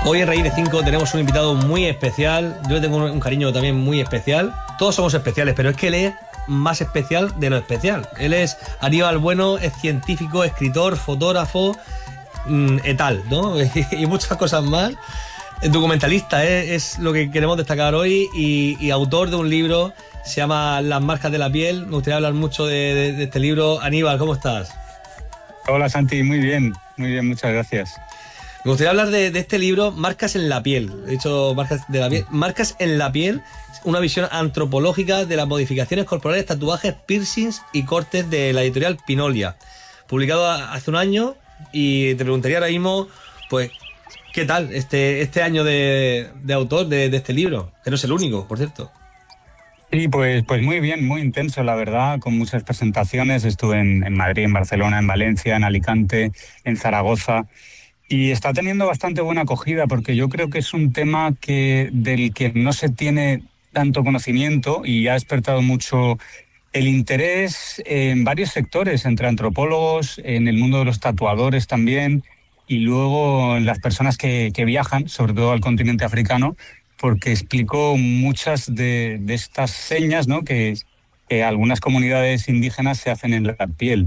Hoy en Raíz de 5 tenemos un invitado muy especial. Yo le tengo un cariño también muy especial. Todos somos especiales, pero es que él es más especial de lo especial. Él es Aníbal Bueno, es científico, escritor, fotógrafo, tal, ¿no? Y muchas cosas más. Documentalista, es lo que queremos destacar hoy, y autor de un libro, se llama Las marcas de la piel. Me gustaría hablar mucho de este libro. Aníbal, ¿cómo estás? Hola Santi, muy bien, muchas gracias. Me gustaría hablar de este libro, Marcas en la piel. He dicho marcas de la piel. Marcas en la piel, una visión antropológica de las modificaciones corporales, tatuajes, piercings y cortes, de la editorial Pinolia. Publicado hace un año, y te preguntaría ahora mismo, pues, ¿qué tal este año de autor de este libro? Que no es el único, por cierto. Sí, pues muy bien, muy intenso, la verdad, con muchas presentaciones. Estuve en Madrid, en Barcelona, en Valencia, en Alicante, en Zaragoza. Y está teniendo bastante buena acogida, porque yo creo que es un tema del que no se tiene tanto conocimiento, y ha despertado mucho el interés en varios sectores, entre antropólogos, en el mundo de los tatuadores también, y luego en las personas que viajan, sobre todo al continente africano, porque explicó muchas de estas señas, ¿no?, que algunas comunidades indígenas se hacen en la piel.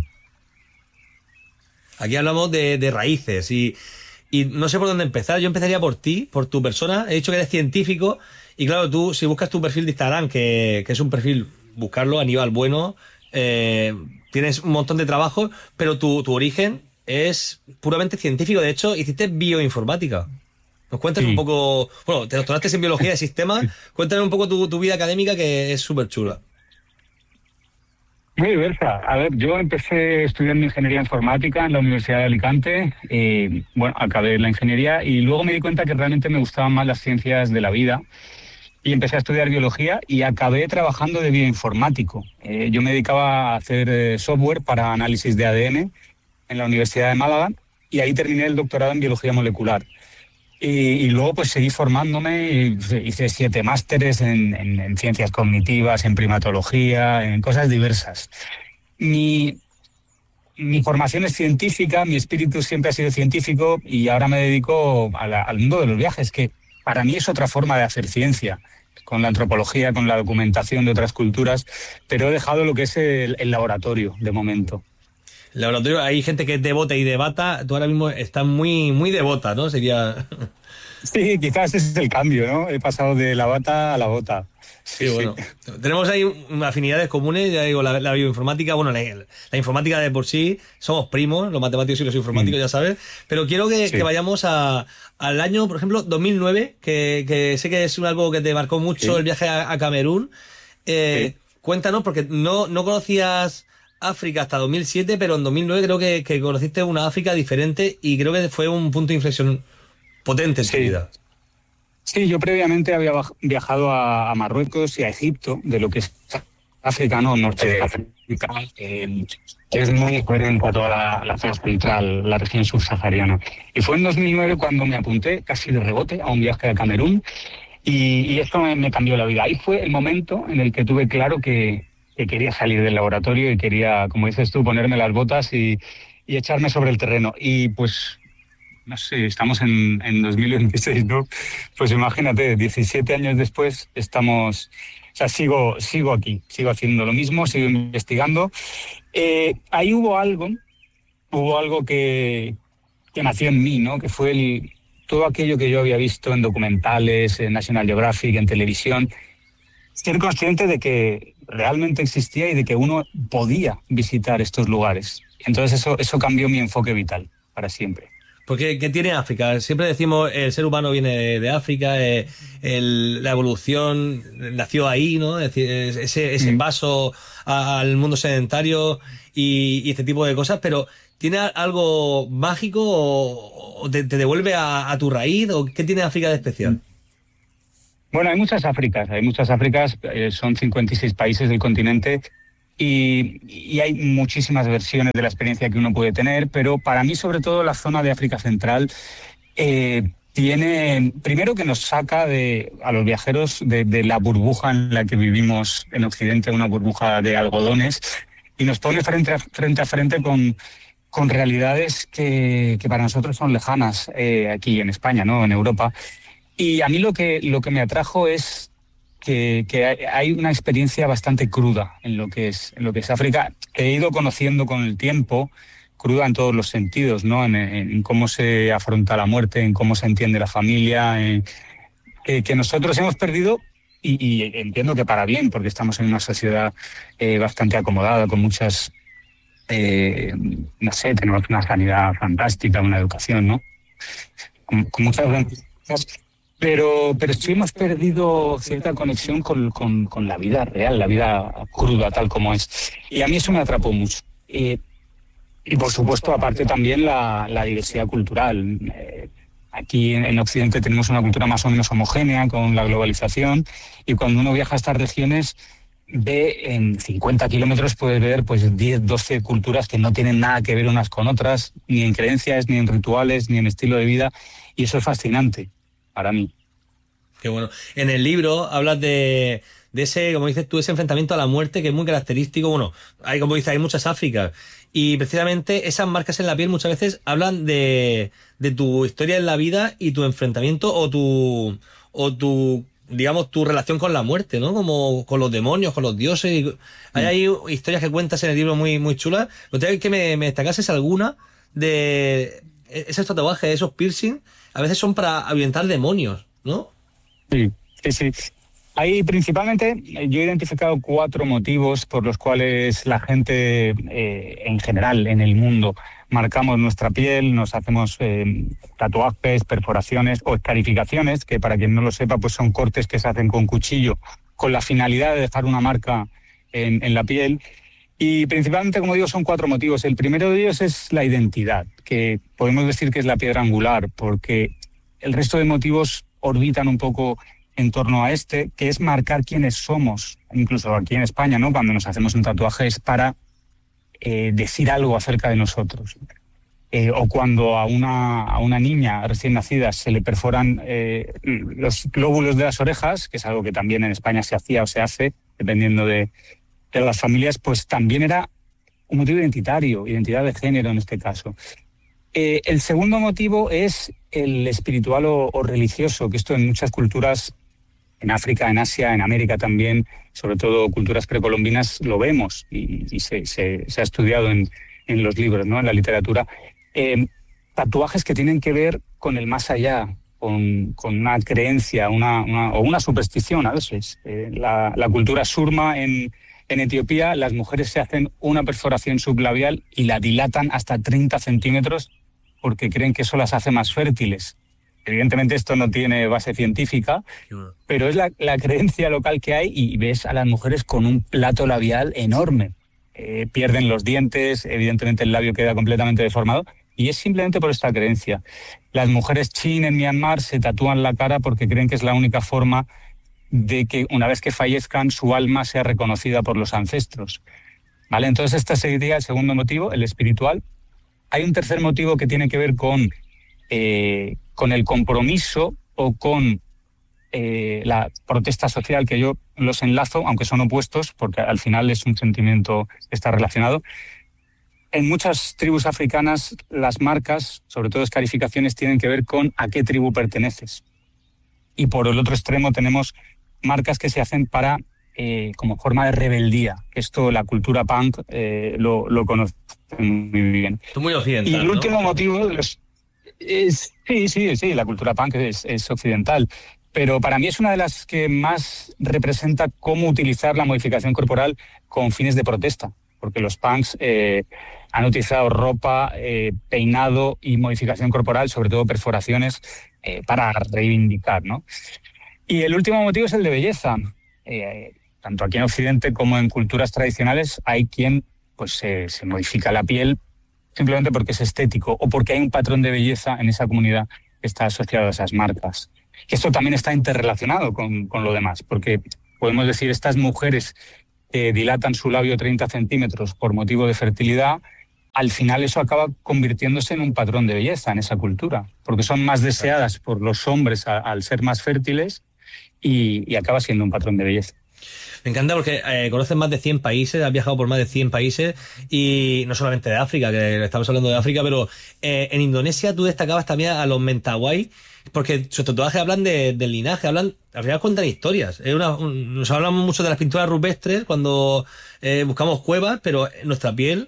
Aquí hablamos de raíces y no sé por dónde empezar. Yo empezaría por ti, por tu persona. He dicho que eres científico y claro, tú, si buscas tu perfil de Instagram, que es un perfil, buscarlo, Aníbal Bueno, tienes un montón de trabajo, pero tu origen es puramente científico. De hecho, hiciste bioinformática. ¿Nos cuentas un poco? Bueno, te doctoraste en biología de sistemas. Cuéntame un poco tu vida académica, que es súper chula. Muy diversa. A ver, yo empecé estudiando ingeniería informática en la Universidad de Alicante. Bueno, acabé la ingeniería y luego me di cuenta que realmente me gustaban más las ciencias de la vida, y empecé a estudiar biología y acabé trabajando de bioinformático. Yo me dedicaba a hacer software para análisis de ADN en la Universidad de Málaga, y ahí terminé el doctorado en biología molecular. Y luego pues seguí formándome, hice 7 másteres en ciencias cognitivas, en primatología, en cosas diversas. Mi formación es científica, mi espíritu siempre ha sido científico, y ahora me dedico al mundo de los viajes, que para mí es otra forma de hacer ciencia, con la antropología, con la documentación de otras culturas, pero he dejado lo que es el laboratorio de momento. El laboratorio, hay gente que es devota y debata. Tú ahora mismo estás muy, muy devota, ¿no? Sería... Sí, quizás ese es el cambio, ¿no? He pasado de la bata a la bota. Sí, bueno. Tenemos ahí afinidades comunes, ya digo, la bioinformática, bueno, la informática de por sí, somos primos, los matemáticos y los informáticos, ya sabes. Pero quiero que vayamos al año, por ejemplo, 2009, que sé que es algo que te marcó mucho, el viaje a Camerún. Cuéntanos, porque no conocías África hasta 2007, pero en 2009 creo que conociste una África diferente, y creo que fue un punto de inflexión potente en tu vida. Sí, yo previamente había viajado a Marruecos y a Egipto, de lo que es África, no, norte de África, que es muy diferente a toda la zona central, la región subsahariana. Y fue en 2009 cuando me apunté casi de rebote a un viaje a Camerún, y esto me cambió la vida. Ahí fue el momento en el que tuve claro que quería salir del laboratorio y quería, como dices tú, ponerme las botas y echarme sobre el terreno. Y pues, no sé, estamos en 2026, ¿no? Pues imagínate, 17 años después estamos... O sea, sigo aquí, sigo haciendo lo mismo, sigo investigando. Ahí hubo algo que nació en mí, ¿no? Que fue todo aquello que yo había visto en documentales, en National Geographic, en televisión. Ser consciente de que realmente existía y de que uno podía visitar estos lugares. Entonces eso cambió mi enfoque vital para siempre. Porque ¿qué tiene África? Siempre decimos el ser humano viene de África, la evolución nació ahí, ¿no? Es decir, ese paso al mundo sedentario y este tipo de cosas, pero ¿tiene algo mágico o te devuelve a tu raíz? ¿O qué tiene África de especial? Bueno, hay muchas Áfricas, son 56 países del continente, y hay muchísimas versiones de la experiencia que uno puede tener, pero para mí, sobre todo, la zona de África Central tiene, primero, que nos saca a los viajeros de la burbuja en la que vivimos en Occidente, una burbuja de algodones, y nos pone frente a frente con con realidades que para nosotros son lejanas aquí en España, ¿no? En Europa. Y a mí lo que me atrajo es que hay una experiencia bastante cruda en lo que es África. He ido conociendo con el tiempo, cruda en todos los sentidos, ¿no? En cómo se afronta la muerte, en cómo se entiende la familia, que nosotros hemos perdido, y entiendo que para bien, porque estamos en una sociedad bastante acomodada, con muchas, no sé, tenemos una sanidad fantástica, una educación, ¿no? Con muchas ventajas. Pero sí hemos perdido cierta conexión con la vida real, la vida cruda tal como es. Y a mí eso me atrapó mucho. Y por supuesto, aparte también la diversidad cultural. Aquí en Occidente tenemos una cultura más o menos homogénea con la globalización, y cuando uno viaja a estas regiones ve en 50 kilómetros, puedes ver pues 10, 12 culturas que no tienen nada que ver unas con otras, ni en creencias, ni en rituales, ni en estilo de vida, y eso es fascinante para mí. Qué bueno. En el libro hablas de ese, como dices tú, ese enfrentamiento a la muerte que es muy característico. Bueno, hay, como dices, hay muchas Áfricas. Y precisamente esas marcas en la piel muchas veces hablan de tu historia en la vida y tu enfrentamiento o tu, digamos, tu relación con la muerte, ¿no? Como con los demonios, con los dioses. Hay historias que cuentas en el libro muy, muy chulas. Me gustaría que me destacases alguna de esos tatuajes, esos piercing. A veces son para ahuyentar demonios, ¿no? Sí. Hay principalmente, yo he identificado 4 motivos por los cuales la gente en general en el mundo marcamos nuestra piel, nos hacemos tatuajes, perforaciones o escarificaciones, que para quien no lo sepa pues son cortes que se hacen con cuchillo con la finalidad de dejar una marca en la piel. Y principalmente, como digo, son 4 motivos. El primero de ellos es la identidad, que podemos decir que es la piedra angular, porque el resto de motivos orbitan un poco en torno a este, que es marcar quiénes somos. Incluso aquí en España, ¿no? Cuando nos hacemos un tatuaje es para decir algo acerca de nosotros. O cuando a una niña recién nacida se le perforan los glóbulos de las orejas, que es algo que también en España se hacía o se hace, dependiendo de las familias, pues también era un motivo identitario, identidad de género en este caso. El segundo motivo es el espiritual o religioso, que esto en muchas culturas, en África, en Asia, en América también, sobre todo culturas precolombinas, lo vemos y se ha estudiado en los libros, ¿no? En la literatura. Tatuajes que tienen que ver con el más allá, con una creencia o una superstición a veces. La cultura surma en Etiopía, las mujeres se hacen una perforación sublabial y la dilatan hasta 30 centímetros porque creen que eso las hace más fértiles. Evidentemente esto no tiene base científica, pero es la creencia local que hay, y ves a las mujeres con un plato labial enorme. Pierden los dientes, evidentemente el labio queda completamente deformado, y es simplemente por esta creencia. Las mujeres chin en Myanmar se tatúan la cara porque creen que es la única forma de que una vez que fallezcan su alma sea reconocida por los ancestros. ¿Vale? Entonces este sería el segundo motivo, el espiritual. Hay un tercer motivo que tiene que ver con el compromiso o con la protesta social, que yo los enlazo, aunque son opuestos, porque al final es un sentimiento que está relacionado. En muchas tribus africanas las marcas, sobre todo escarificaciones, tienen que ver con a qué tribu perteneces. Y por el otro extremo tenemos marcas que se hacen para como forma de rebeldía. Esto la cultura punk lo conoce muy bien. Esto muy occidental, y el último ¿no? motivo sí, la cultura punk es occidental, pero para mí es una de las que más representa cómo utilizar la modificación corporal con fines de protesta, porque los punks han utilizado ropa, peinado y modificación corporal, sobre todo perforaciones, para reivindicar, ¿no? Y el último motivo es el de belleza. Tanto aquí en Occidente como en culturas tradicionales hay quien pues se modifica la piel simplemente porque es estético o porque hay un patrón de belleza en esa comunidad que está asociado a esas marcas. Y esto también está interrelacionado con lo demás, porque podemos decir estas mujeres que dilatan su labio 30 centímetros por motivo de fertilidad, al final eso acaba convirtiéndose en un patrón de belleza en esa cultura, porque son más deseadas por los hombres al ser más fértiles y acaba siendo un patrón de belleza. Me encanta porque conoces más de 100 países, has viajado por más de 100 países y no solamente de África, que estamos hablando de África, pero en Indonesia tú destacabas también a los Mentawai, porque sus tatuajes hablan del linaje, hablan, al final cuentan historias. Nos hablamos mucho de las pinturas rupestres cuando buscamos cuevas, pero nuestra piel...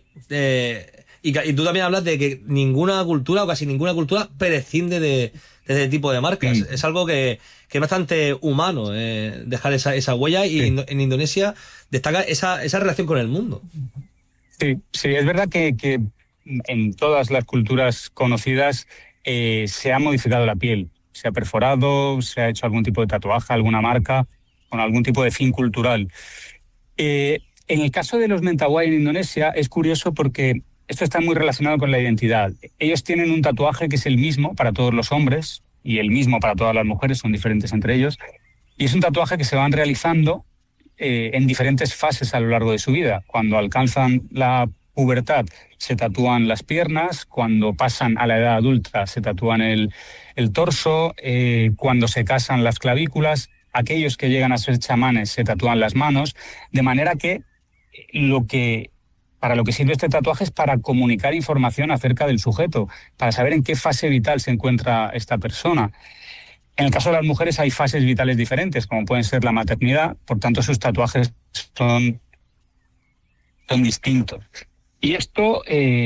y tú también hablas de que ninguna cultura o casi ninguna cultura prescinde de este tipo de marcas. Es algo que es bastante humano, dejar esa huella, y en Indonesia destaca esa relación con el mundo. Sí, es verdad que en todas las culturas conocidas se ha modificado la piel, se ha perforado, se ha hecho algún tipo de tatuaje, alguna marca, con algún tipo de fin cultural. En el caso de los Mentawai en Indonesia es curioso porque esto está muy relacionado con la identidad. Ellos tienen un tatuaje que es el mismo para todos los hombres y el mismo para todas las mujeres, son diferentes entre ellos, y es un tatuaje que se van realizando en diferentes fases a lo largo de su vida. Cuando alcanzan la pubertad se tatúan las piernas, cuando pasan a la edad adulta se tatúan el torso, cuando se casan las clavículas, aquellos que llegan a ser chamanes se tatúan las manos, de manera que para lo que sirve este tatuaje es para comunicar información acerca del sujeto, para saber en qué fase vital se encuentra esta persona. En el caso de las mujeres hay fases vitales diferentes, como pueden ser la maternidad, por tanto sus tatuajes son distintos. Y esto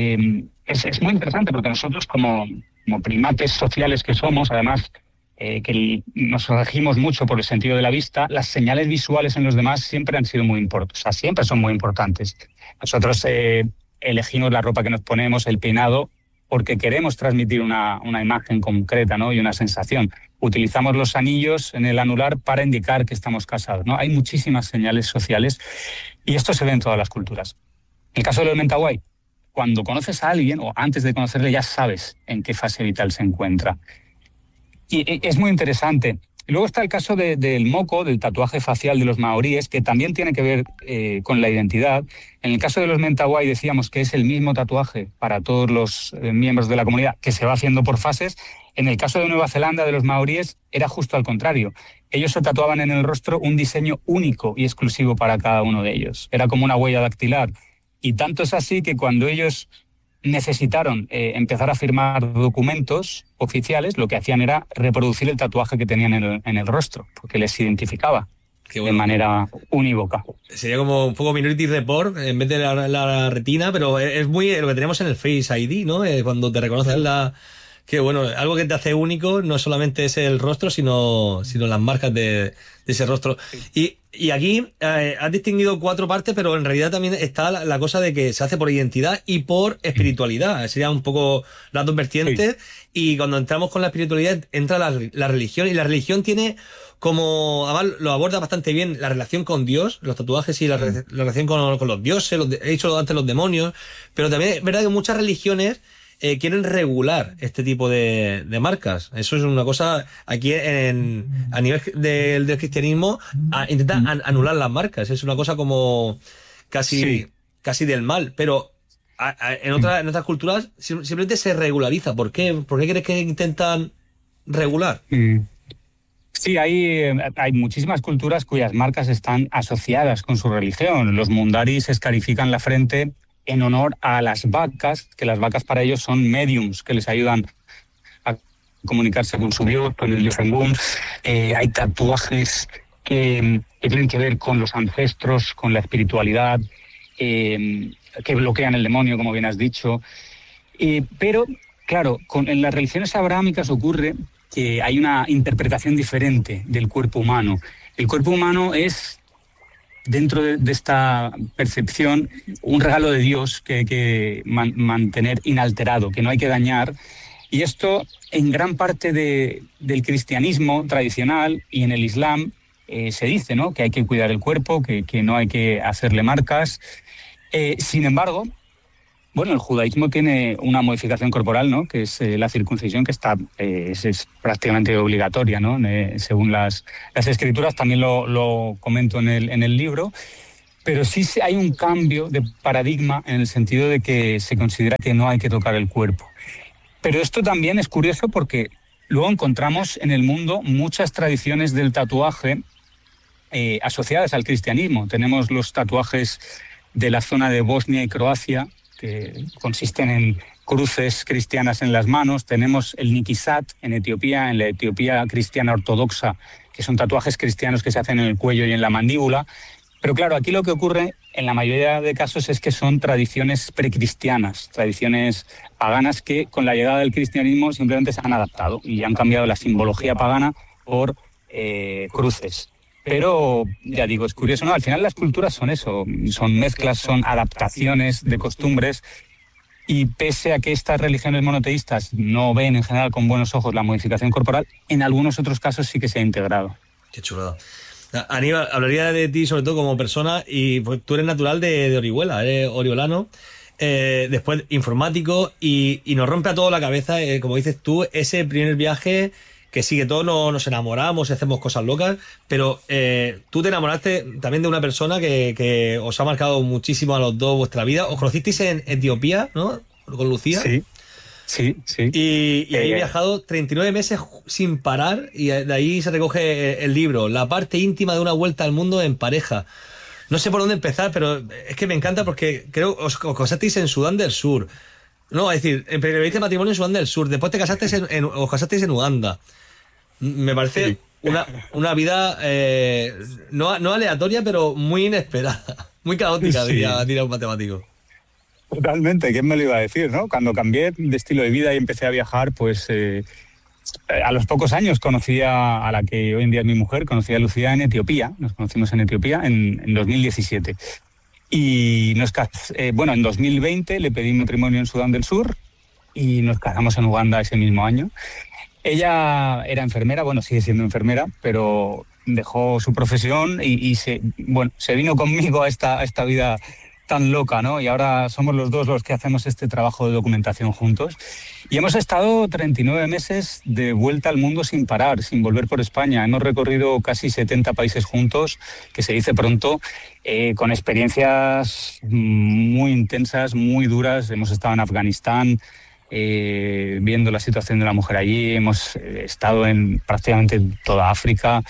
es muy interesante porque nosotros como primates sociales que somos, además que nos regimos mucho por el sentido de la vista, las señales visuales en los demás siempre han sido muy importantes, o sea, siempre son muy importantes. Nosotros elegimos la ropa que nos ponemos, el peinado, porque queremos transmitir una imagen concreta, ¿no? Y una sensación. Utilizamos los anillos en el anular para indicar que estamos casados, ¿no? Hay muchísimas señales sociales y esto se ve en todas las culturas. En el caso de los Mentawai, cuando conoces a alguien o antes de conocerle ya sabes en qué fase vital se encuentra. Y es muy interesante. Luego está el caso del moco, del tatuaje facial de los maoríes, que también tiene que ver con la identidad. En el caso de los Mentawai decíamos que es el mismo tatuaje para todos los miembros de la comunidad, que se va haciendo por fases. En el caso de Nueva Zelanda, de los maoríes, era justo al contrario. Ellos se tatuaban en el rostro un diseño único y exclusivo para cada uno de ellos. Era como una huella dactilar. Y tanto es así que cuando ellos necesitaron empezar a firmar documentos oficiales, lo que hacían era reproducir el tatuaje que tenían en el rostro, porque les identificaba de manera unívoca. Sería como un poco Minority Report en vez de la retina, pero es muy lo que tenemos en el Face ID, ¿no? Cuando te reconoces que bueno, algo que te hace único no solamente es el rostro, sino las marcas de ese rostro. Y aquí has distinguido 4 partes, pero en realidad también está la cosa de que se hace por identidad y por espiritualidad. Serían un poco las 2 vertientes. Sí. Y cuando entramos con la espiritualidad entra la religión, y la religión tiene como, además lo aborda bastante bien, la relación con Dios, los tatuajes y la relación con los dioses, he dicho antes los demonios, pero también es verdad que muchas religiones quieren regular este tipo de marcas. Eso es una cosa aquí a nivel del cristianismo, intentan anular las marcas. Es una cosa como casi del mal, pero en otras culturas simplemente se regulariza. ¿Por qué? ¿Por qué crees que intentan regular? Sí, hay muchísimas culturas cuyas marcas están asociadas con su religión. Los mundaris escarifican la frente en honor a las vacas, que las vacas para ellos son mediums que les ayudan a comunicarse con su dios, con el dios Engún. Hay tatuajes que tienen que ver con los ancestros, con la espiritualidad, que bloquean el demonio, como bien has dicho. Pero, claro, en las religiones abrahámicas ocurre que hay una interpretación diferente del cuerpo humano. El cuerpo humano es, dentro de esta percepción, un regalo de Dios que hay que mantener inalterado, que no hay que dañar. Y esto, en gran parte del cristianismo tradicional y en el Islam, se dice, ¿no?, que hay que cuidar el cuerpo, que no hay que hacerle marcas. Sin embargo, bueno, el judaísmo tiene una modificación corporal, ¿no?, que es la circuncisión, que es prácticamente obligatoria, ¿no? Según las escrituras, también lo comento en el libro, pero sí hay un cambio de paradigma en el sentido de que se considera que no hay que tocar el cuerpo. Pero esto también es curioso porque luego encontramos en el mundo muchas tradiciones del tatuaje asociadas al cristianismo. Tenemos los tatuajes de la zona de Bosnia y Croacia, que consisten en cruces cristianas en las manos. Tenemos el Nikisat en Etiopía, en la Etiopía cristiana ortodoxa, que son tatuajes cristianos que se hacen en el cuello y en la mandíbula. Pero claro, aquí lo que ocurre en la mayoría de casos es que son tradiciones precristianas, tradiciones paganas que con la llegada del cristianismo simplemente se han adaptado y han cambiado la simbología pagana por cruces. Pero, ya digo, es curioso, ¿no? Al final las culturas son eso, son mezclas, son adaptaciones de costumbres, y pese a que estas religiones monoteístas no ven en general con buenos ojos la modificación corporal, en algunos otros casos sí que se ha integrado. Qué chulada. Aníbal, hablaría de ti sobre todo como persona, y pues, tú eres natural de Orihuela, eres oriolano, después informático, y nos rompe a todos la cabeza, como dices tú, ese primer viaje que sí, que todos nos enamoramos y hacemos cosas locas, pero tú te enamoraste también de una persona que os ha marcado muchísimo a los dos vuestra vida. Os conocisteis en Etiopía, ¿no? Con Lucía. Sí. Y habéis viajado 39 meses sin parar, y de ahí se recoge el libro, La parte íntima de una vuelta al mundo en pareja. No sé por dónde empezar, pero es que me encanta porque creo que os casasteis en Sudán del Sur. No, es decir, pediste matrimonio en Sudán del Sur, después os casasteis en Uganda. Me parece una vida no aleatoria, pero muy inesperada, muy caótica, Sí. diría un matemático. Totalmente, ¿quién me lo iba a decir, no? Cuando cambié de estilo de vida y empecé a viajar, pues a los pocos años conocí a la que hoy en día es mi mujer, conocí a Lucía en Etiopía, nos conocimos en Etiopía en 2017. Y en 2020 le pedí matrimonio en Sudán del Sur y nos casamos en Uganda ese mismo año. Ella era enfermera, sigue siendo enfermera, pero dejó su profesión y se vino conmigo a esta vida tan loca, ¿no? Y ahora somos los dos los que hacemos este trabajo de documentación juntos. Y hemos estado 39 meses de vuelta al mundo sin parar, sin volver por España. Hemos recorrido casi 70 países juntos, que se dice pronto, con experiencias muy intensas, muy duras. Hemos estado en Afganistán, viendo la situación de la mujer allí. Hemos estado en prácticamente toda África.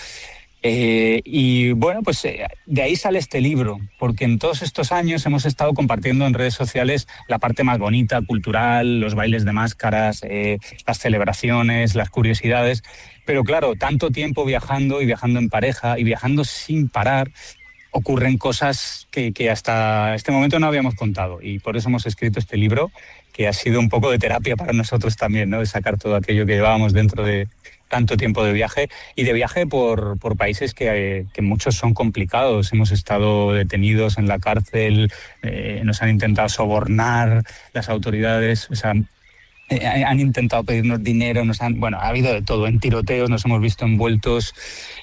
De ahí sale este libro, porque en todos estos años hemos estado compartiendo en redes sociales la parte más bonita, cultural, los bailes de máscaras, las celebraciones, las curiosidades. Pero claro, tanto tiempo viajando y viajando en pareja y viajando sin parar, ocurren cosas que hasta este momento no habíamos contado, y por eso hemos escrito este libro, que ha sido un poco de terapia para nosotros también, ¿no? De sacar todo aquello que llevábamos dentro de tanto tiempo de viaje, y de viaje por países que muchos son complicados. Hemos estado detenidos en la cárcel, nos han intentado sobornar las autoridades, han intentado pedirnos dinero, ha habido de todo, en tiroteos nos hemos visto envueltos.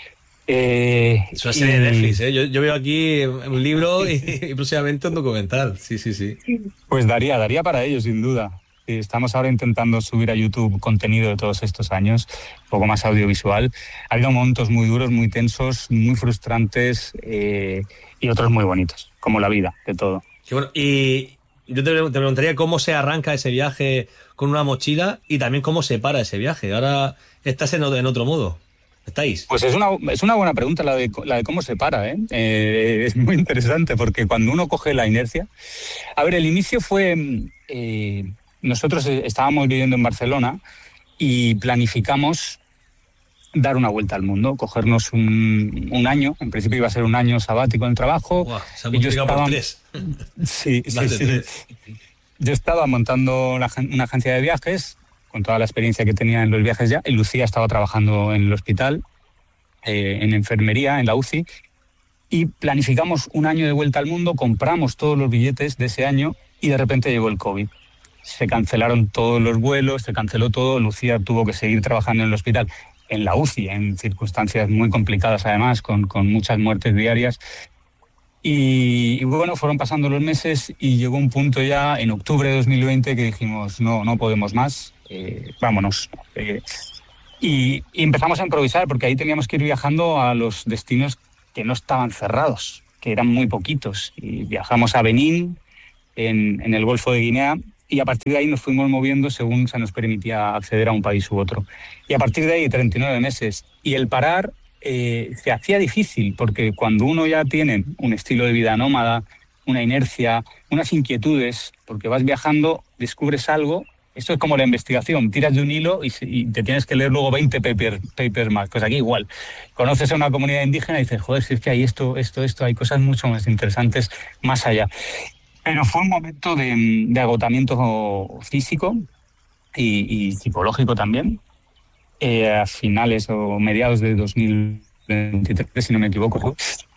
Es una serie de Netflix, ¿eh? Yo veo aquí un libro y próximamente un documental. Sí. Pues daría para ello, sin duda. Estamos ahora intentando subir a YouTube contenido de todos estos años, un poco más audiovisual. Ha habido momentos muy duros, muy tensos, muy frustrantes, y otros muy bonitos, como la vida, de todo. Qué bueno. Y yo te preguntaría cómo se arranca ese viaje con una mochila, y también cómo se para ese viaje. Ahora estás en otro modo. ¿Estáis? Pues es una buena pregunta la de cómo se para, ¿eh? Es muy interesante, porque cuando uno coge la inercia... A ver, el inicio fue... nosotros estábamos viviendo en Barcelona y planificamos dar una vuelta al mundo, cogernos un año. En principio iba a ser un año sabático en el trabajo. Wow, se ha multiplicado por 3. Sí. Yo estaba montando una agencia de viajes, con toda la experiencia que tenía en los viajes ya, y Lucía estaba trabajando en el hospital, en enfermería, en la UCI, y planificamos un año de vuelta al mundo, compramos todos los billetes de ese año, y de repente llegó el COVID. Se cancelaron todos los vuelos, se canceló todo. Lucía tuvo que seguir trabajando en el hospital, en la UCI, en circunstancias muy complicadas además, con muchas muertes diarias. Y fueron pasando los meses y llegó un punto ya en octubre de 2020 que dijimos, no podemos más, vámonos. Y empezamos a improvisar, porque ahí teníamos que ir viajando a los destinos que no estaban cerrados, que eran muy poquitos. Y viajamos a Benín, en el Golfo de Guinea, y a partir de ahí nos fuimos moviendo según se nos permitía acceder a un país u otro. Y a partir de ahí 39 meses. Y el parar se hacía difícil, porque cuando uno ya tiene un estilo de vida nómada, una inercia, unas inquietudes, porque vas viajando, descubres algo. Esto es como la investigación, tiras de un hilo y te tienes que leer luego 20 papers más. Pues aquí igual, conoces a una comunidad indígena y dices, joder, si es que hay esto, hay cosas mucho más interesantes más allá. Pero fue un momento de agotamiento físico y psicológico también, a finales o mediados de 2023, si no me equivoco.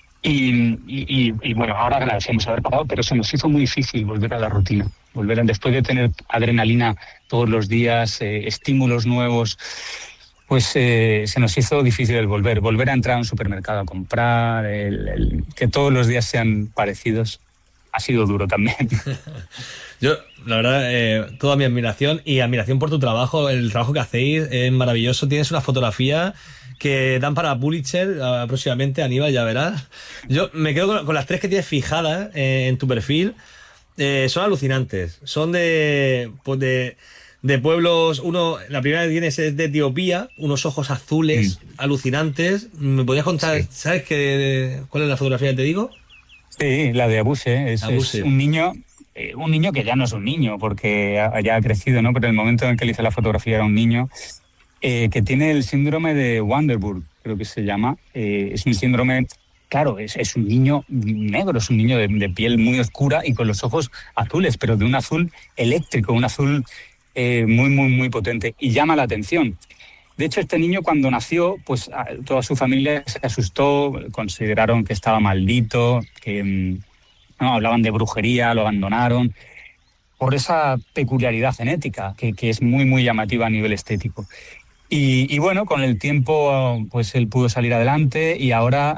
Y bueno, ahora agradecemos haber pagado, pero se nos hizo muy difícil volver a la rutina. Después de tener adrenalina todos los días, estímulos nuevos, pues se nos hizo difícil el volver a entrar a un supermercado a comprar, que todos los días sean parecidos. Ha sido duro también. Yo, la verdad, toda mi admiración y admiración por tu trabajo. El trabajo que hacéis es maravilloso. Tienes una fotografía que dan para Pulitzer próximamente, Aníbal, ya verás. Yo me quedo con las 3 que tienes fijadas en tu perfil. Son alucinantes. Son de pueblos. La primera que tienes es de Etiopía, unos ojos azules alucinantes. ¿Me podrías contar, Sí. sabes cuál es la fotografía que te digo? Sí, la de Abuse. Es un niño que ya no es un niño, porque ya ha crecido, ¿no? Pero en el momento en que le hice la fotografía era un niño que tiene el síndrome de Wanderburg, creo que se llama. Es un síndrome, claro, es un niño negro, es un niño de piel muy oscura y con los ojos azules, pero de un azul eléctrico, un azul muy, muy, muy potente, y llama la atención. De hecho, este niño cuando nació, pues toda su familia se asustó, consideraron que estaba maldito, que no, hablaban de brujería, lo abandonaron, por esa peculiaridad genética que es muy, muy llamativa a nivel estético. Y bueno, con el tiempo pues él pudo salir adelante y ahora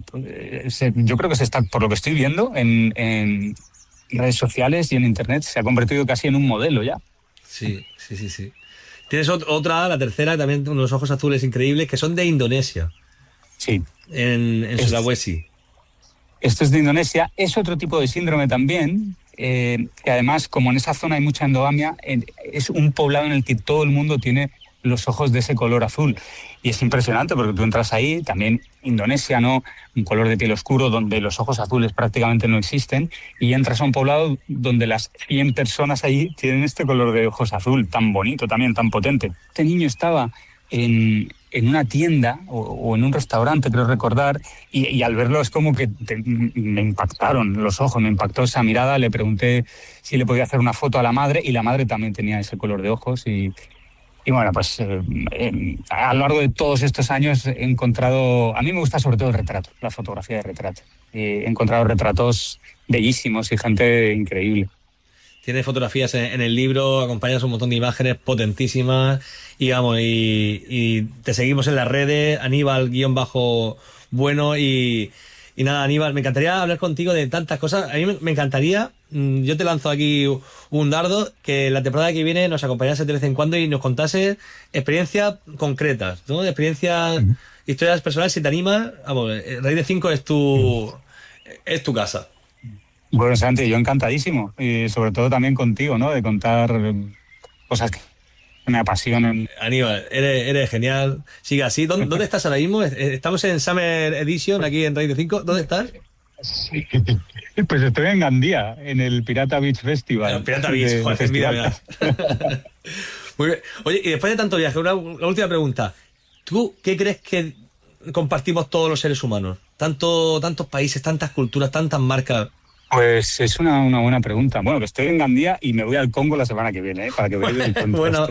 yo creo que se está, por lo que estoy viendo en redes sociales y en internet, se ha convertido casi en un modelo ya. Sí. Tienes otra, la tercera, también unos ojos azules increíbles, que son de Indonesia. Sí. En Sulawesi. Esto es de Indonesia. Es otro tipo de síndrome también, que además, como en esa zona hay mucha endogamia, es un poblado en el que todo el mundo tiene los ojos de ese color azul. Y es impresionante porque tú entras ahí, también Indonesia, ¿no? Un color de piel oscuro donde los ojos azules prácticamente no existen, y entras a un poblado donde las 100 personas allí tienen este color de ojos azul, tan bonito también, tan potente. Este niño estaba en una tienda o en un restaurante, creo recordar, y al verlo es como que me impactaron los ojos, me impactó esa mirada. Le pregunté si le podía hacer una foto a la madre, y la madre también tenía ese color de ojos. Y bueno, pues a lo largo de todos estos años he encontrado, a mí me gusta sobre todo el retrato, la fotografía de retrato. He encontrado retratos bellísimos y gente increíble. Tienes fotografías en el libro, acompañas un montón de imágenes potentísimas y vamos, y te seguimos en las redes, Aníbal_bueno y nada, Aníbal, me encantaría hablar contigo de tantas cosas. A mí me encantaría, yo te lanzo aquí un dardo, que la temporada que viene nos acompañase de vez en cuando y nos contase experiencias concretas, ¿no? Experiencias, historias personales, si te animas. Vamos, Raíz de 5 es tu casa. Bueno, Santi, yo encantadísimo, y sobre todo también contigo, ¿no? De contar cosas que me apasionan. Aníbal, eres genial. Sigue así. ¿Dónde estás ahora mismo? Estamos en Summer Edition, aquí en Raíz de 5. ¿Dónde estás? Sí. Pues estoy en Gandía, en el Pirata Beach Festival. El Pirata Beach, joder, mira. Muy bien. Oye, y después de tanto viaje, la última pregunta. ¿Tú qué crees que compartimos todos los seres humanos? Tantos países, tantas culturas, tantas marcas. Pues es una buena pregunta. Bueno, que estoy en Gandía y me voy al Congo la semana que viene, para que veáis el contraste. Bueno.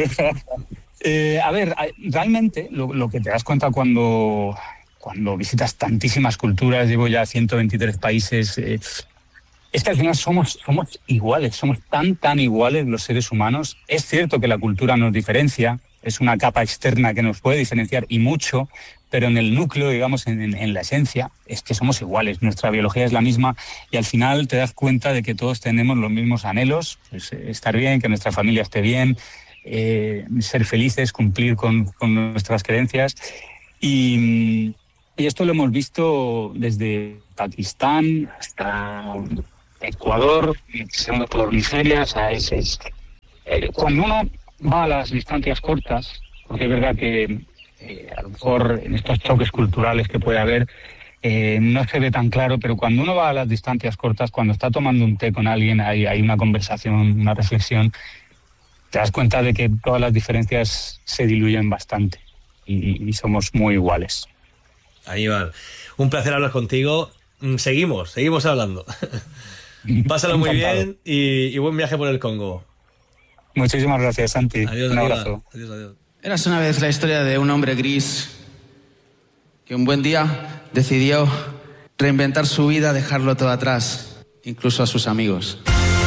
A ver, realmente lo que te das cuenta cuando visitas tantísimas culturas, llevo ya 123 países, es que al final somos iguales, somos tan iguales los seres humanos. Es cierto que la cultura nos diferencia, es una capa externa que nos puede diferenciar y mucho, pero en el núcleo, digamos, en la esencia, es que somos iguales, nuestra biología es la misma, y al final te das cuenta de que todos tenemos los mismos anhelos, pues, estar bien, que nuestra familia esté bien, ser felices, cumplir con nuestras creencias. Y esto lo hemos visto desde Pakistán hasta Ecuador, pasando por Nigeria. O sea, cuando uno va a las distancias cortas, porque es verdad que a lo mejor en estos choques culturales que puede haber, no se ve tan claro, pero cuando uno va a las distancias cortas, cuando está tomando un té con alguien, hay una conversación, una reflexión, te das cuenta de que todas las diferencias se diluyen bastante y somos muy iguales. Aníbal, un placer hablar contigo. Seguimos hablando. Pásalo muy bien y buen viaje por el Congo. Muchísimas gracias, Santi. Adiós, un abrazo. Adiós. Érase una vez la historia de un hombre gris que un buen día decidió reinventar su vida, dejarlo todo atrás, incluso a sus amigos.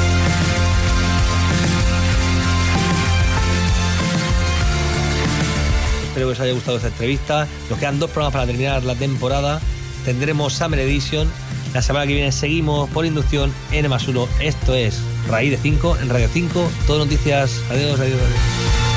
Espero que os haya gustado esta entrevista. Nos quedan 2 programas para terminar la temporada. Tendremos Summer Edition. La semana que viene seguimos por inducción N+1. Esto es Raíz de 5 en Radio 5. Todo noticias. Adiós.